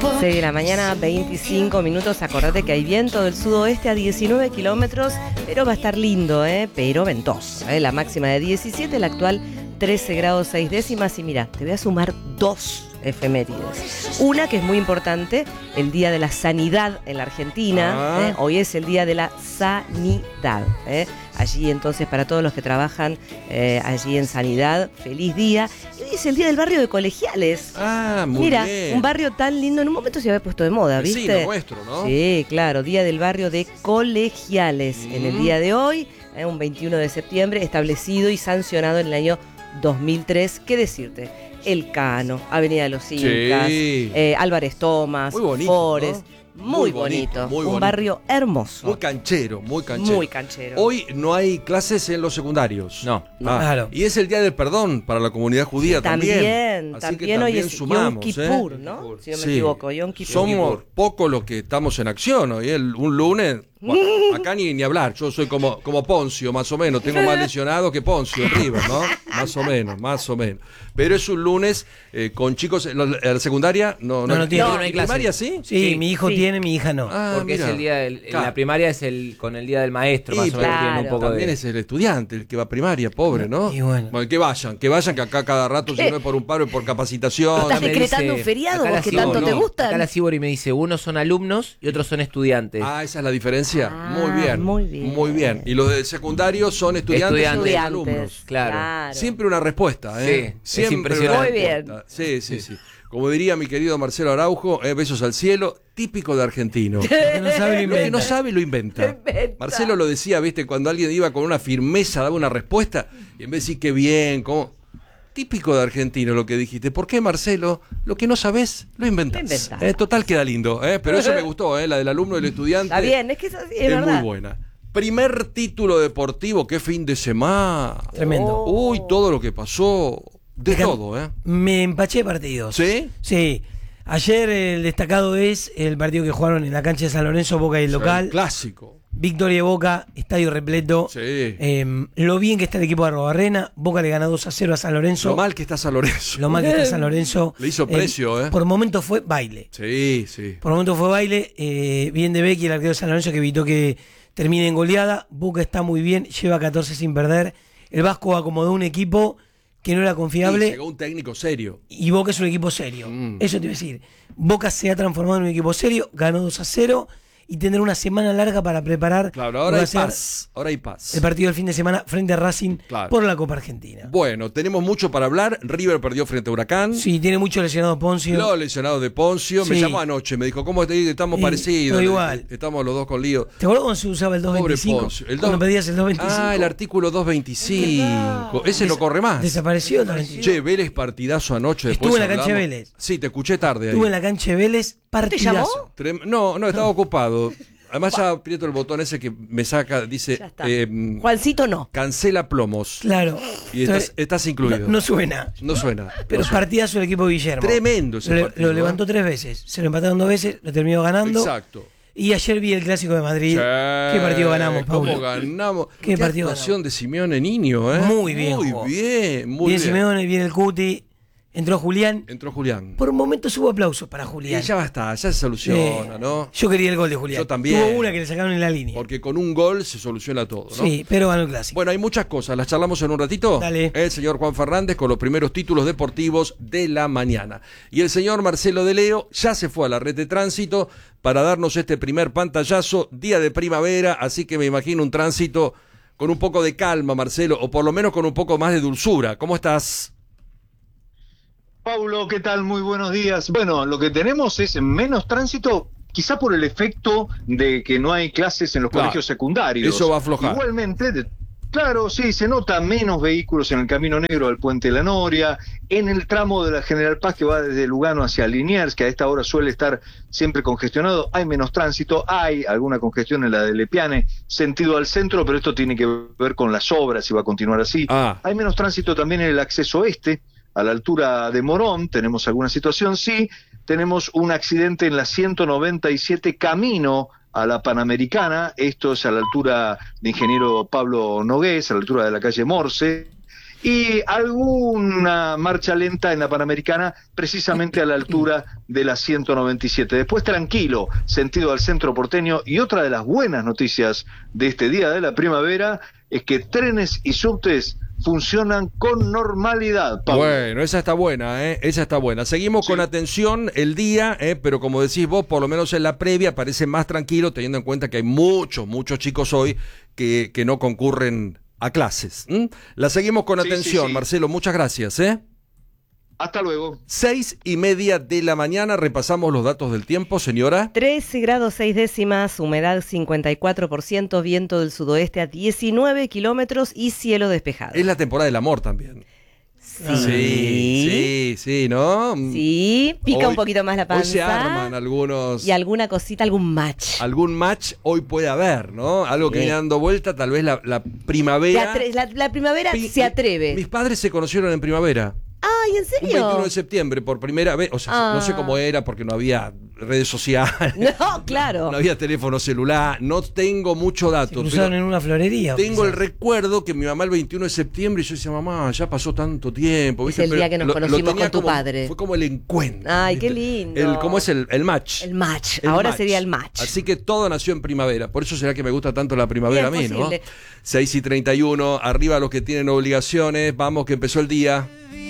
6 de la mañana, 25 minutos. Acordate que hay viento del sudoeste a 19 kilómetros, pero va a estar lindo, pero ventoso. La máxima de 17, la actual 13 grados 6 décimas. Y mira, te voy a sumar dos efemérides. Una que es muy importante, el Día de la Sanidad en la Argentina. Hoy es el Día de la Sanidad. Allí entonces para todos los que trabajan allí en sanidad, feliz día. Y hoy es el Día del Barrio de Colegiales. Muy Mira, bien. un barrio tan lindo, en un momento se había puesto de moda, ¿viste? Vecino nuestro, ¿no? Sí, claro, Día del Barrio de Colegiales. En el día de hoy, un 21 de septiembre, establecido y sancionado en el año 2003. ¿Qué decirte? El Cano, Avenida de los Incas, Álvarez Thomas, muy bonito, Forest. ¿no? Muy bonito, muy un bonito. Barrio hermoso. Muy canchero, muy canchero. Muy canchero. Hoy no hay clases en los secundarios. No. Claro. Y es el Día del Perdón para la comunidad judía también. Así que hoy también es sumamos, Yom Kippur, ¿no? Si no me Sí. equivoco, Yom Kippur. Somos pocos los que estamos en acción hoy. Un lunes, bueno, acá ni hablar. Yo soy como Poncio, más o menos. Tengo más lesionado que Poncio en River, ¿no? Más o menos. Pero es un lunes con chicos. La secundaria no tiene. No hay clase. ¿Primaria sí? Sí, mi hijo Sí. tiene, mi hija no. Porque mira. es el día Claro. la primaria es con el día del maestro, más o menos, claro. tiene un poco También de... es el estudiante el que va a primaria, pobre, ¿no? Y bueno. Que vayan, que acá cada rato, si no es por un paro, es por capacitación. ¿Estás me decretando un feriado acá vos la que Cibori, tanto te no. gustan? Acá la Cibori me dice, unos son alumnos y otros son estudiantes. Esa es la diferencia. Muy bien. Muy bien. Muy bien. Y los de secundario son estudiantes y Estudiantes. alumnos. Claro. Siempre una respuesta, Sí, es Siempre impresionante. Muy bien. Respuesta. Sí. Como diría mi querido Marcelo Araujo, besos al cielo, típico de argentino. Lo que no sabe lo Lo que no inventa. sabe lo inventa. Marcelo lo decía, ¿viste? Cuando alguien iba con una firmeza, daba una respuesta, y en vez de decir qué bien, como... Típico de argentino lo que dijiste. ¿Por qué, Marcelo? Lo que no sabés, lo inventás. Lo inventás. Total queda lindo, Pero eso me gustó, la del alumno y del estudiante. Está bien, es que es así, es Es verdad. muy buena. Primer título deportivo, qué fin de semana. Tremendo. Uy, todo lo que pasó. De todo, Me empaché de partidos. ¿Sí? Sí. Ayer el destacado es el partido que jugaron en la cancha de San Lorenzo, Boca y el local. Clásico. Victoria de Boca, estadio repleto. Sí. Lo bien que está el equipo de Arrobarrena. Boca le gana 2-0 a San Lorenzo. Lo mal que está San Lorenzo. Lo mal que está San Lorenzo. Le hizo precio, Por momentos fue baile. Sí. Por momentos fue baile. Bien de Becky, el arquero de San Lorenzo, que evitó que termine en goleada. Boca está muy bien, lleva 14 sin perder. El Vasco acomodó un equipo que no era confiable. Y llegó un técnico serio. Y Boca es un equipo serio. Eso te iba a decir. Boca se ha transformado en un equipo serio, ganó 2-0 y tendrá una semana larga para preparar Claro, lo ahora que va hay a ser paz. Ahora hay paz. el partido del fin de semana frente a Racing Claro. por la Copa Argentina. Bueno, tenemos mucho para hablar. River perdió frente a Huracán. Sí, tiene mucho lesionado Poncio. Los lesionados de Poncio. Me Sí. llamó anoche, me dijo, ¿cómo te digo? Estamos Sí, parecidos. todo igual. Estamos los dos con lío. ¿Te acuerdas cuando se usaba el Pobre 225? Poncio. Cuando pedías el 225. El artículo 225. Ese no corre más. Desapareció el 225. Che, Vélez partidazo anoche. Estuve después en la cancha de hablamos. Vélez. Sí, te escuché tarde ahí. Estuve en la cancha de Vélez, partidazo. llamó? No, estaba ocupado. Además ya aprieto el botón ese que me saca, dice, Ya está. Juancito no. cancela plomos. Claro. Y Entonces, estás incluido. No suena. No suena. Pero no suena. partidazo el equipo de Guillermo. Tremendo ese partido, Lo levantó 3 veces. Se lo empataron 2 veces, lo terminó ganando. Exacto. Y ayer vi el Clásico de Madrid. ¿Qué partido ganamos, Paulo? ¿Cómo ganamos? ¿Qué partido actuación de Simeone Niño, Muy bien Muy jugó. bien, muy Bien bien. Simeone, bien el Cuti. Entró Julián. Entró Julián. Por un momento hubo aplausos para Y Julián. ya basta, ya se soluciona, ¿no? Yo quería el gol de Julián. Yo también. Tuvo una que le sacaron en la línea. Porque con un gol se soluciona todo, ¿no? Sí, pero ganó el Clásico. Bueno, hay muchas cosas, las charlamos en un ratito. Dale. El señor Juan Fernández con los primeros títulos deportivos de la mañana. Y el señor Marcelo de Leo ya se fue a la red de tránsito para darnos este primer pantallazo, día de primavera, así que me imagino un tránsito con un poco de calma, Marcelo, o por lo menos con un poco más de dulzura. ¿Cómo estás? Paulo, ¿qué tal? Muy buenos días. Bueno, lo que tenemos es menos tránsito, quizá por el efecto de que no hay clases en los Claro, colegios secundarios. eso va a aflojar. Igualmente, claro, sí, se nota menos vehículos en el Camino Negro al Puente de la Noria, en el tramo de la General Paz que va desde Lugano hacia Liniers, que a esta hora suele estar siempre congestionado, hay menos tránsito, hay alguna congestión en la de Lepiane, sentido al centro, pero esto tiene que ver con las obras y va a continuar así. Hay menos tránsito también en el acceso este, a la altura de Morón, tenemos alguna situación, sí, tenemos un accidente en la 197 camino a la Panamericana, esto es a la altura de Ingeniero Pablo Nogués, a la altura de la calle Morse, y alguna marcha lenta en la Panamericana, precisamente a la altura de la 197. Después tranquilo, sentido al centro porteño. Y otra de las buenas noticias de este día de la primavera es que trenes y subtes funcionan con normalidad, Pablo. Bueno, esa está buena, esa está buena. Seguimos con atención el día, pero como decís vos, por lo menos en la previa parece más tranquilo, teniendo en cuenta que hay muchos chicos hoy que no concurren a clases. La seguimos con atención, Marcelo, muchas gracias. Hasta luego. 6:30 de la mañana, repasamos los datos del tiempo, señora. 13 grados 6 décimas, humedad 54%, viento del sudoeste a 19 kilómetros y cielo despejado. Es la temporada del amor también. Sí, ¿no? Sí, pica un poquito más la panza. Hoy se arman algunos... Y alguna cosita, algún match. Algún match hoy puede haber, ¿no? Algo que viene dando vuelta, tal vez la primavera... La primavera se atreve. Mis padres se conocieron en primavera. Ay, ¿en serio? Un 21 de septiembre, por primera vez. O sea, no sé cómo era, porque no había redes sociales. No, claro. No había teléfono celular. No tengo mucho dato. Se cruzaron en una florería. Tengo el recuerdo que mi mamá el 21 de septiembre, y yo decía, mamá, ya pasó tanto tiempo. ¿Viste? Es el día que nos conocimos con tu padre. Fue como el encuentro. Ay, ¿viste? Qué lindo. ¿Cómo es el match? El match. Ahora sería el match. Así que todo nació en primavera. Por eso será que me gusta tanto la primavera a mí, ¿no? 6:31, arriba los que tienen obligaciones. Vamos, que empezó el día.